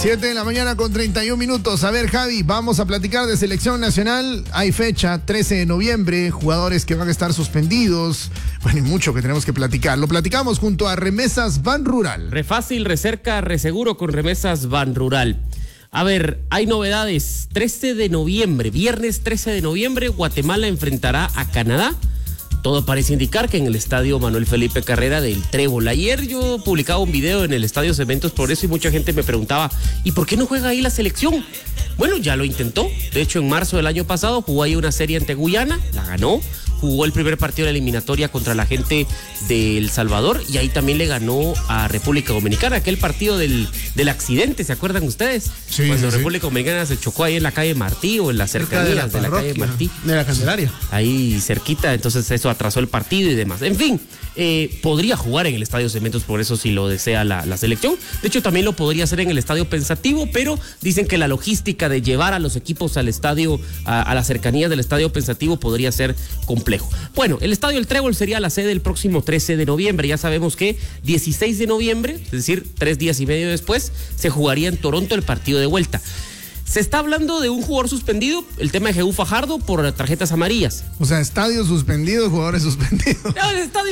7 de la mañana con 31 minutos. A ver, Javi, vamos a platicar de selección nacional. Hay fecha, 13 de noviembre, jugadores que van a estar suspendidos. Bueno, y mucho que tenemos que platicar. Lo platicamos junto a Remesas Ban Rural. Re fácil, re cerca, re seguro con Remesas Ban Rural. A ver, hay novedades. 13 de noviembre, viernes 13 de noviembre, Guatemala enfrentará a Canadá. Todo parece indicar que en el estadio Manuel Felipe Carrera del Trébol. Ayer yo publicaba un video en el estadio Cementos Progreso y mucha gente me preguntaba, ¿y por qué no juega ahí la selección? Bueno, ya lo intentó. De hecho, en marzo del año pasado jugó ahí una serie ante Guyana, la ganó. Jugó el primer partido de la eliminatoria contra la gente de El Salvador y ahí también le ganó a República Dominicana, aquel partido del accidente, ¿se acuerdan ustedes? Sí, Cuando sí, República Dominicana se chocó ahí en la calle Martí o en las cercanías de la calle Martí. De la Candelaria. Ahí cerquita, entonces eso atrasó el partido y demás. En fin, podría jugar en el Estadio Cementos, por eso si lo desea la selección. De hecho, también lo podría hacer en el Estadio Pensativo, pero dicen que la logística de llevar a los equipos al estadio, a las cercanías del Estadio Pensativo podría ser complejo. Bueno, el Estadio El Trébol sería la sede el próximo 13 de noviembre. Ya sabemos que 16 de noviembre, es decir, 3 días y medio después, se jugaría en Toronto el partido de vuelta. Se está hablando de un jugador suspendido, el tema de Jehú Fajardo, por tarjetas amarillas. O sea, estadio suspendido, jugadores suspendidos. No,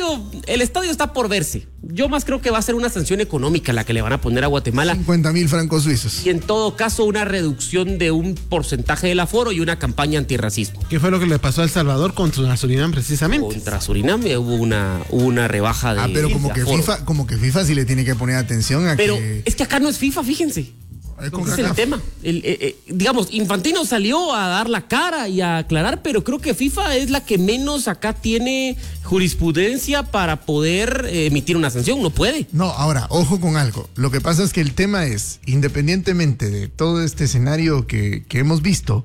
el estadio está por verse. Yo más creo que va a ser una sanción económica la que le van a poner a Guatemala. 50,000 francos suizos. Y en todo caso una reducción de un porcentaje del aforo y una campaña antirracismo. ¿Qué fue lo que le pasó a El Salvador contra Surinam precisamente? Contra Surinam hubo una rebaja de pero como que aforo. FIFA sí le tiene que poner atención a Pero que... es que acá no es FIFA, fíjense. Ese es el tema. Digamos, Infantino salió a dar la cara y a aclarar, pero creo que FIFA es la que menos acá tiene jurisprudencia para poder emitir una sanción. No puede. No, ahora, ojo con algo. Lo que pasa es que el tema es, independientemente de todo este escenario que hemos visto,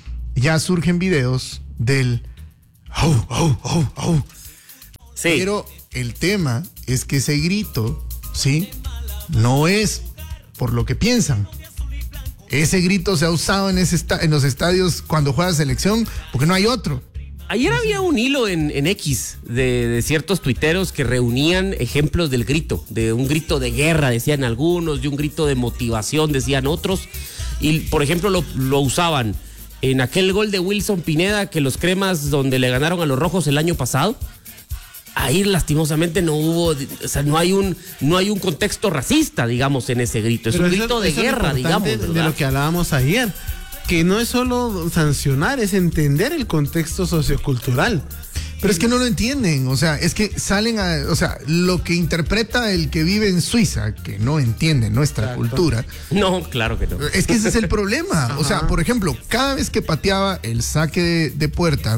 ya surgen videos del... Sí. Pero el tema es que ese grito, ¿sí? No es por lo que piensan. Ese grito se ha usado en los estadios cuando juega selección, porque no hay otro. Ayer había un hilo en X de ciertos tuiteros que reunían ejemplos del grito, de un grito de guerra, decían algunos, de un grito de motivación, decían otros. Y, por ejemplo, lo usaban en aquel gol de Wilson Pineda que los cremas donde le ganaron a los rojos el año pasado. Ahí lastimosamente no hubo, o sea, no hay un contexto racista, digamos, en ese grito. Es un grito de guerra, digamos, ¿verdad? De lo que hablábamos ayer, que no es solo sancionar, es entender el contexto sociocultural. Pero es que no lo entienden, o sea, es que lo que interpreta el que vive en Suiza, que no entiende nuestra cultura. No, claro que no. Es que ese es el problema. Ajá. O sea, por ejemplo, cada vez que pateaba el saque de puerta,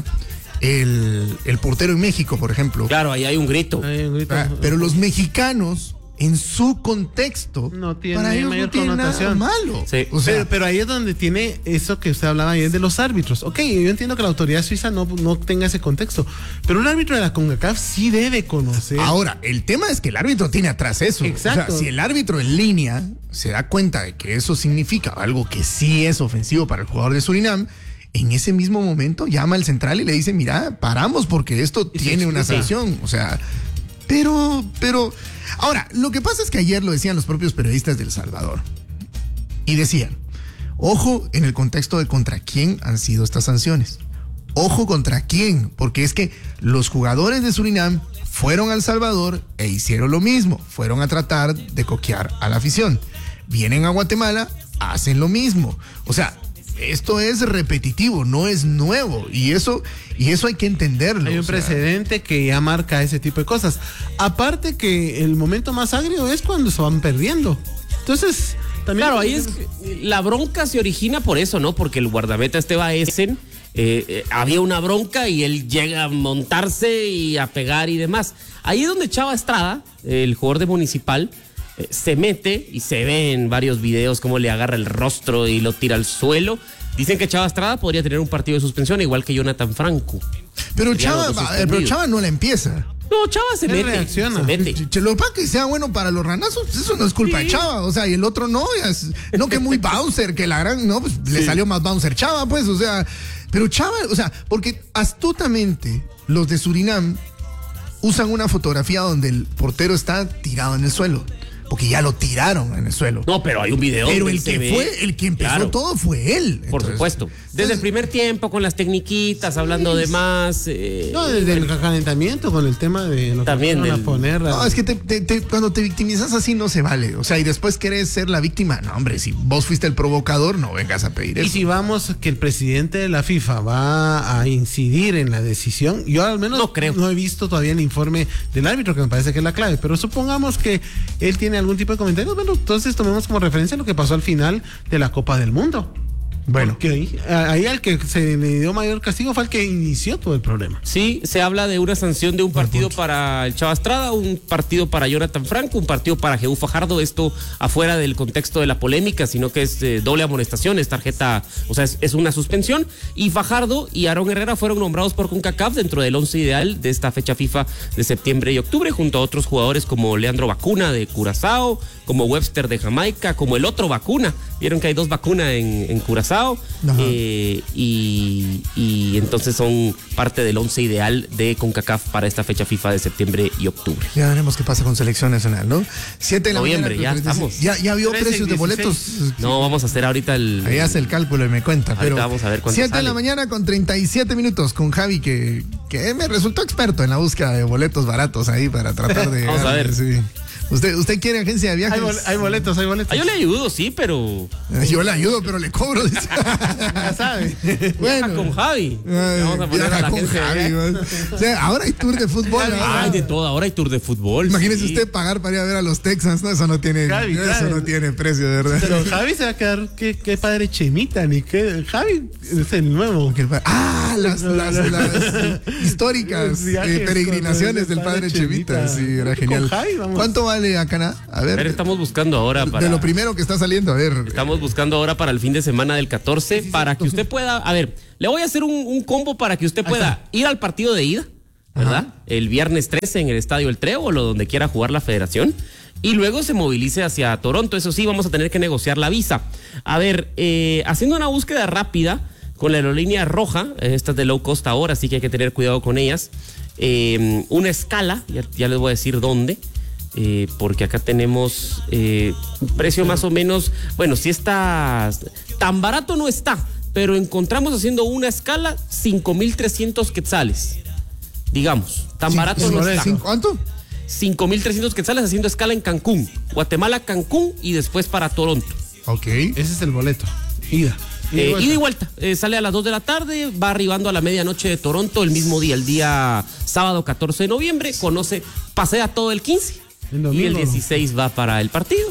el portero en México, por ejemplo. Claro, ahí hay un grito. Pero los mexicanos, en su contexto, no tiene para ellos mayor no tiene connotación. nada malo. Sí. O sea, pero ahí es donde tiene eso que usted hablaba ayer de los árbitros. Ok, yo entiendo que la autoridad suiza no tenga ese contexto, pero un árbitro de la CONCACAF sí debe conocer. Ahora, el tema es que el árbitro tiene atrás eso. Exacto. O sea, si el árbitro en línea se da cuenta de que eso significa algo que sí es ofensivo para el jugador de Surinam, en ese mismo momento llama al central y le dice, mira, paramos porque esto tiene una sanción. O sea, pero, ahora, lo que pasa es que ayer lo decían los propios periodistas de El Salvador. Y decían, ojo en el contexto de contra quién han sido estas sanciones. Ojo contra quién, porque es que los jugadores de Surinam fueron a El Salvador e hicieron lo mismo. Fueron a tratar de coquear a la afición. Vienen a Guatemala, hacen lo mismo. O sea, esto es repetitivo, no es nuevo, y eso hay que entenderlo. Hay un precedente que ya marca ese tipo de cosas. Aparte que el momento más agrio es cuando se van perdiendo. Entonces, también... Claro, ahí es la bronca se origina por eso, ¿no? Porque el guardameta Esteban Essen, había una bronca y él llega a montarse y a pegar y demás. Ahí es donde Chava Estrada, el jugador de Municipal, se mete y se ve en varios videos cómo le agarra el rostro y lo tira al suelo. Dicen que Chava Estrada podría tener un partido de suspensión igual que Jonathan Franco. Pero Chava no la empieza. No, Chava se mete. Reacciona. Se mete. Lo que pasa es que sea bueno para los ranazos, eso no es culpa de Chava. O sea, y el otro no, no que muy bouncer, que la gran, no, pues le salió más bouncer Chava, pues, o sea. Pero Chava, o sea, porque astutamente los de Surinam usan una fotografía donde el portero está tirado en el suelo. porque ya lo tiraron en el suelo. No, pero hay un video. Pero donde el se que ve, el que empezó claro, todo fue él. por supuesto. Desde el primer tiempo, con las tecniquitas, hablando de más. No, desde el calentamiento con el tema de lo También que van a del- poner. No, es que cuando te victimizas así no se vale. O sea, y después querés ser la víctima. No, hombre, si vos fuiste el provocador, no vengas a pedir Y eso. si vamos que el presidente de la FIFA va a incidir en la decisión, yo al menos No creo. no he visto todavía el informe del árbitro, que me parece que es la clave, pero supongamos que él tiene algún tipo de comentario, bueno, entonces tomemos como referencia lo que pasó al final de la Copa del Mundo. Bueno. Porque ahí al que se le dio mayor castigo fue el que inició todo el problema. Sí, se habla de una sanción de un partido para el Chava Estrada, un partido para Jonathan Franco, un partido para Jeú Fajardo, esto afuera del contexto de la polémica, sino que es doble amonestación, es tarjeta, o sea, es una suspensión, y Fajardo y Aarón Herrera fueron nombrados por CONCACAF dentro del 11 ideal de esta fecha FIFA de septiembre y octubre, junto a otros jugadores como Leandro Bacuna de Curazao, como Webster de Jamaica, como el otro Bacuna, vieron que hay dos Bacuna en Curazao, y entonces son parte del 11 ideal de CONCACAF para esta fecha FIFA de septiembre y octubre. Ya veremos qué pasa con selección nacional, ¿no? 7 de la Noviembre, mañana. ya estamos. Ya vio 13 y precios de 16. boletos. No, vamos a hacer ahorita el... Ahí hace el cálculo y me cuenta. Ahorita Pero vamos a ver cuánto 7 de la sale. mañana con 37 minutos con Javi, que me resultó experto en la búsqueda de boletos baratos ahí para tratar de... Vamos a ver. Sí. ¿Usted quiere agencia de viajes? Hay boletos, hay boletos. Ah, yo le ayudo, sí, pero... Yo le ayudo, pero le cobro. Dice. Ya sabe. Viaja con Javi. Le vamos a poner a Viaja la con gente. Javi, man. O sea, ahora hay tour de fútbol. ahora. Ay, de todo, ahora hay tour de fútbol. Imagínese sí. usted pagar para ir a ver a los Texans, ¿no? Eso no tiene, Javi, eso claro. no tiene precio, de verdad. Pero Javi se va a quedar, qué padre Chemita, ni qué. Javi es el nuevo. Las históricas Viajes peregrinaciones con del el padre padre Chemita. Chemita. Sí, era Con genial. Javi, vamos. ¿Cuánto vale Acana? A A ver, ver, estamos buscando ahora para... de lo primero que está saliendo, a ver. Estamos buscando ahora para el fin de semana del 14, para que usted pueda... A ver, le voy a hacer un combo para que usted pueda ir al partido de ida, ¿verdad? Ajá. El viernes 13 en el Estadio El Trébol o donde quiera jugar la federación. Y luego se movilice hacia Toronto. Eso sí, vamos a tener que negociar la visa. A ver, haciendo una búsqueda rápida con la aerolínea roja, estas de low cost ahora, así que hay que tener cuidado con ellas. Una escala, ya les voy a decir dónde. Porque acá tenemos un precio más o menos, bueno, si está tan barato no está, pero encontramos haciendo una escala 5,300 quetzales, digamos, tan barato no está. ¿Cuánto? 5,300 quetzales haciendo escala en Cancún, Guatemala, Cancún y después para Toronto. Ok. Ese es el boleto. Ida. Ida y vuelta. Sale a las 2 de la tarde, va arribando a la medianoche de Toronto el mismo día, el día sábado 14 de noviembre, pasea todo el 15. El domingo, Y el ¿no? 16 va para el partido,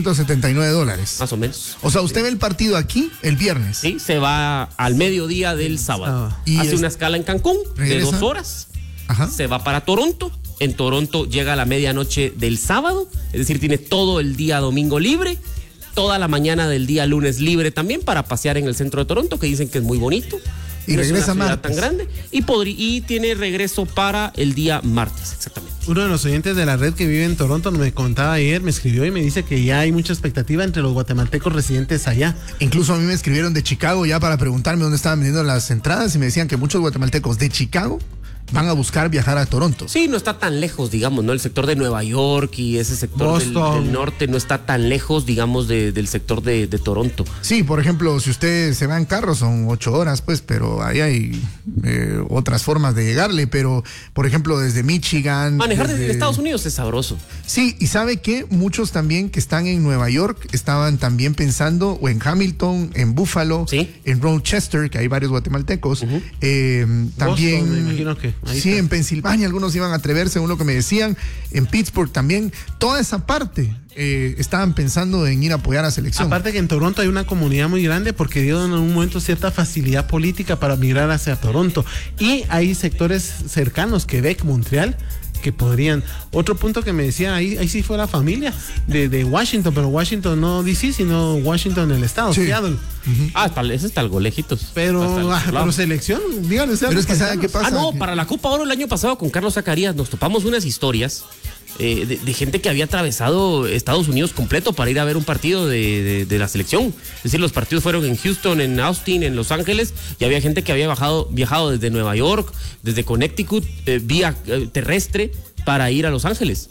$679. más o menos. O sea, usted ve el partido aquí el viernes. Sí, se va al mediodía del sábado. Y Hace una escala en Cancún de regresa. 2 horas. Ajá. Se va para Toronto. En Toronto llega a la medianoche del sábado. Es decir, tiene todo el día domingo libre. Toda la mañana del día lunes libre también para pasear en el centro de Toronto, que dicen que es muy bonito. Y No es regresa una ciudad martes. tan grande. Y tiene regreso para el día martes, exactamente. Uno de los oyentes de la red que vive en Toronto me contaba ayer, me escribió y me dice que ya hay mucha expectativa entre los guatemaltecos residentes allá. Incluso a mí me escribieron de Chicago ya para preguntarme dónde estaban vendiendo las entradas y me decían que muchos guatemaltecos de Chicago van a buscar viajar a Toronto. Sí, no está tan lejos, digamos, ¿no? El sector de Nueva York y ese sector del norte no está tan lejos, digamos, del sector de Toronto. Sí, por ejemplo, si usted se va en carro son 8 horas, pues, pero ahí hay otras formas de llegarle, pero, por ejemplo, desde Michigan. Manejar desde Estados Unidos es sabroso. Sí, y sabe que muchos también que están en Nueva York estaban también pensando o en Hamilton, en Buffalo, Sí. en Rochester, que hay varios guatemaltecos, también, Boston, me imagino que ahí sí, está. en Pensilvania algunos iban a atreverse, uno que me decían, en Pittsburgh también, toda esa parte estaban pensando en ir a apoyar a selección. Aparte que en Toronto hay una comunidad muy grande porque dio en un momento cierta facilidad política para migrar hacia Toronto. Y hay sectores cercanos, Quebec, Montreal, que podrían. Otro punto que me decían, ahí sí fue la familia de Washington, pero Washington no DC, sino Washington el estado, Sí. Seattle. Ese está algo lejitos. Pero selección, díganle ustedes. Pero es que ¿saben qué pasa? No, Que- para la Copa Oro el año pasado con Carlos Zacarías nos topamos unas historias de gente que había atravesado Estados Unidos completo para ir a ver un partido de la selección. Es decir, los partidos fueron en Houston, en Austin, en Los Ángeles, y había gente que había viajado desde Nueva York, desde Connecticut, vía terrestre para ir a Los Ángeles.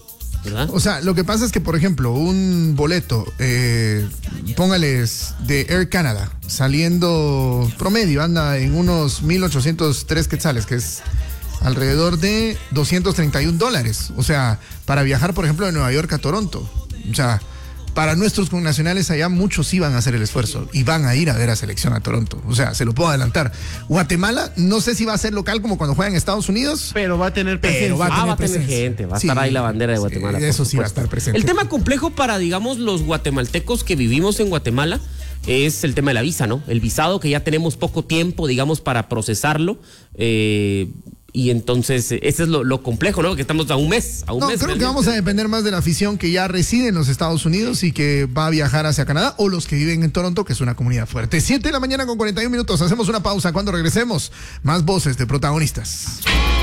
¿verdad? O sea, lo que pasa es que, por ejemplo, un boleto, póngales de Air Canada, saliendo promedio, anda en unos 1,803 quetzales, que es alrededor de $231. O sea, para viajar, por ejemplo, de Nueva York a Toronto. O sea, para nuestros connacionales allá, muchos sí van a hacer el esfuerzo y van a ir a ver a selección a Toronto. O sea, se lo puedo adelantar. Guatemala, no sé si va a ser local como cuando juegan en Estados Unidos. Pero va a tener presencia. va a tener Va a tener presencia. gente, va a Sí, estar ahí la bandera de Guatemala. sí, por eso sí va a supuesto. estar presente. El tema complejo para, digamos, los guatemaltecos que vivimos en Guatemala es el tema de la visa, ¿no? El visado, que ya tenemos poco tiempo, digamos, para procesarlo. Y entonces, ese es lo complejo, ¿no? Que estamos a un mes. No, creo que realmente. vamos a depender más de la afición que ya reside en los Estados Unidos y que va a viajar hacia Canadá, o los que viven en Toronto, que es una comunidad fuerte. 7 de la mañana con 41 minutos. Hacemos una pausa. Cuando regresemos, más voces de protagonistas.